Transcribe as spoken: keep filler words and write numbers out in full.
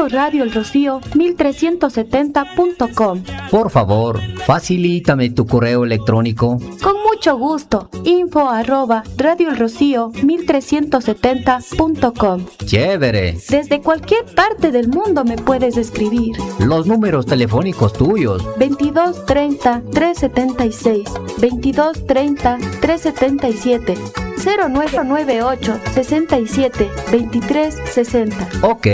punto radio el rocío mil trescientos setenta punto com. Por favor, facilítame tu correo electrónico. Con mucho gusto. Info arroba radio el rocío mil trescientos setenta punto com. Chévere. Desde cualquier parte del mundo me puedes escribir. Los números telefónicos tuyos. veintidós treinta, trescientos setenta y seis, veintidós treinta, trescientos setenta y siete, cero nueve nueve ocho, sesenta y siete, veintitrés sesenta. Ok.